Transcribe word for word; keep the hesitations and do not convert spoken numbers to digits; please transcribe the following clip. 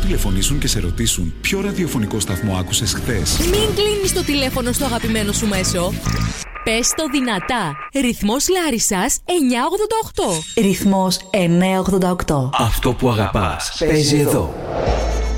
τηλεφωνήσουν και σε ρωτήσουν ποιο ραδιοφωνικό σταθμό άκουσες χθες. Μην κλείνεις το τηλέφωνο στο αγαπημένο σου μέσο. Πες το δυνατά. Ρυθμός Λάρισσας εννιακόσια ογδόντα οκτώ. Ρυθμός εννιακόσια ογδόντα οκτώ. Αυτό που αγαπάς παίζει εδώ.